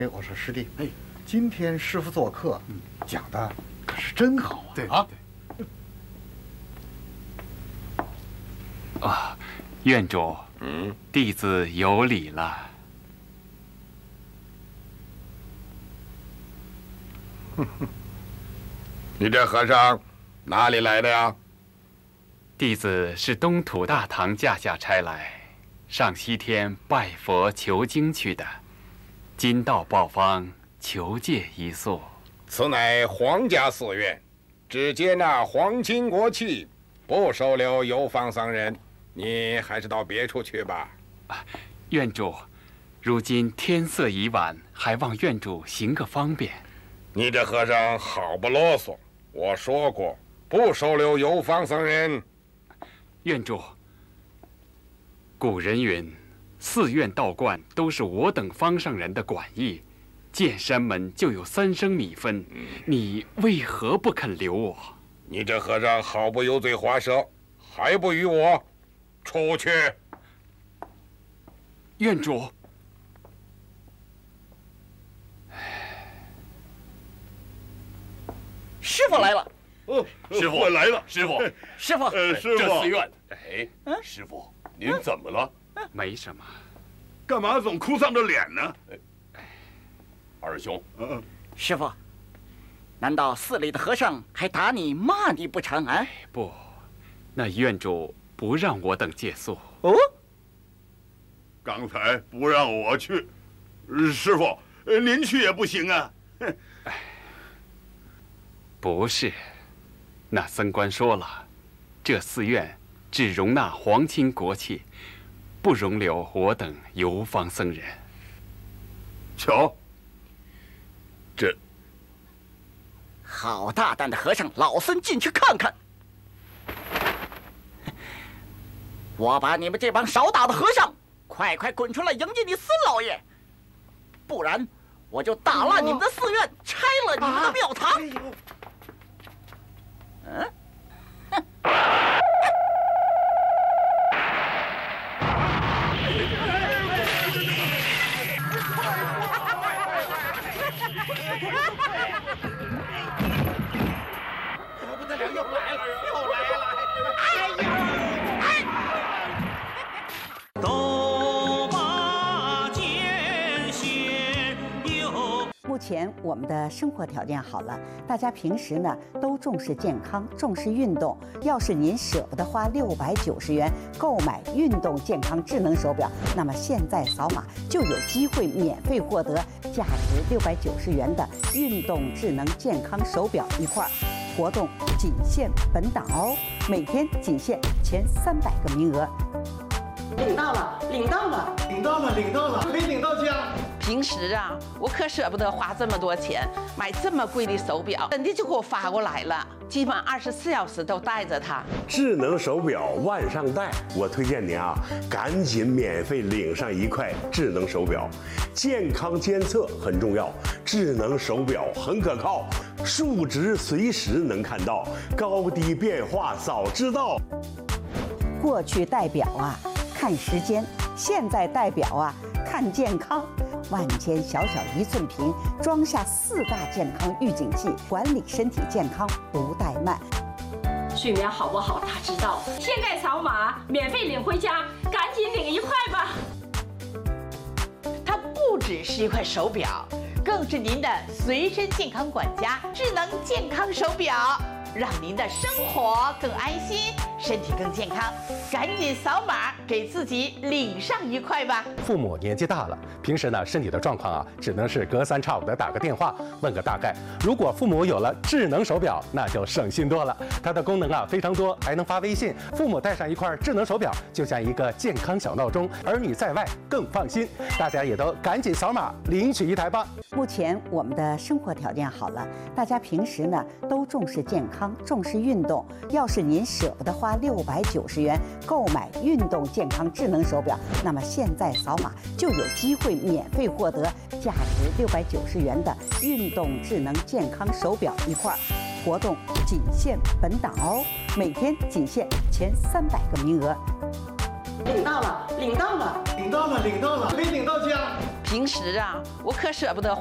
哎，我说师弟，哎，今天师傅做客，讲的可是真好啊！ 对啊， 啊，院主，弟子有礼了。 你这和尚哪里来的呀？ 弟子是东土大唐驾下差来，上西天拜佛求经去的，今到报方，求借一宿。 此乃皇家寺院，只接纳皇亲国戚，不收留游方僧人。你还是到别处去吧。 院主，如今天色已晚，还望院主行个方便。 你这和尚好不啰嗦，我说过不收留游方僧人。 院主，古人云，寺院道观都是我等方上人的管役，见山门就有3升米分，你为何不肯留我？ 你这和尚好不油嘴滑舌，还不与我出去？ 院主， 师傅来了。 师傅来了，师傅， 师傅， 师傅，这寺院， 师傅，您怎么了？ 没什么。 干嘛总哭丧着脸呢？二兄， 师傅，难道寺里的和尚还打你骂你不成啊？ 不，那院主不让我等借宿。 哦， 刚才不让我去，师傅，您去也不行啊。 不是，那僧官说了，这寺院只容纳皇亲国戚，不容留我等游方僧人。 瞧，这好大胆的和尚，老僧进去看看。我把你们这帮少打的和尚，快滚出来迎接你孙老爷，不然我就打烂你们的寺院，拆了你们的庙堂。 不得了，又来了！哎呀！ 目前我们的生活条件好了，大家平时呢都重视健康，重视运动。要是您舍不得花690元购买运动健康智能手表，那么现在扫码就有机会免费获得价值690元的运动智能健康手表一块。活动仅限本档哦，每天仅限前300个名额。领到了，领到了， 领到了，领到了，没领到家。 平时啊，我可舍不得花这么多钱买这么贵的手表，真的就给我发过来了，基本24小时都带着它。 智能手表万上带，我推荐您啊，赶紧免费领上一块智能手表。健康监测很重要，智能手表很可靠，数值随时能看到，高低变化早知道。 过去戴表啊看时间，现在戴表啊看健康。万千小1寸屏，装下4大健康预警器，管理身体健康不怠慢。 睡眠好不好他知道，现在扫码免费领回家，赶紧领一块吧。 它不只是一块手表，更是您的随身健康管家，智能健康手表，让您的生活更安心，身体更健康。赶紧扫码给自己领上一块吧。 父母年纪大了，平时呢身体的状况啊，只能是隔3差5的打个电话问个大概。如果父母有了智能手表，那就省心多了。它的功能啊非常多，还能发微信。父母带上一块智能手表，就像一个健康小闹钟，儿女在外更放心。大家也都赶紧扫码领取一台吧。 目前我们的生活条件好了，大家平时呢都重视健康，重视运动。要是您舍不得花690元购买运动健康智能手表，那么现在扫码就有机会免费获得价值690元的运动智能健康手表一块。活动仅限本档哦，每天仅限前300个名额。 领到了，领到了， 领到了，领到了，没领到家。 平时啊，我可舍不得